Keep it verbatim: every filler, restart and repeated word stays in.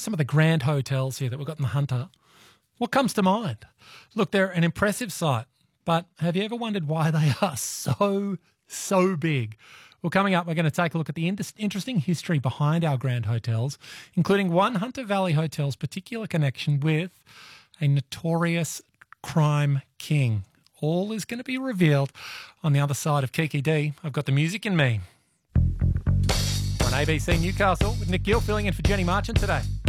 some of the grand hotels here that we've got in the Hunter, what comes to mind? Look, they're an impressive sight, but have you ever wondered why they are so, so big? Well, coming up, we're going to take a look at the in- interesting history behind our grand hotels, including one Hunter Valley Hotel's particular connection with a notorious crime king. All is going to be revealed on the other side of Kiki D. I've got the music in me. On A B C Newcastle with Nick Gill filling in for Jenny Marchant today.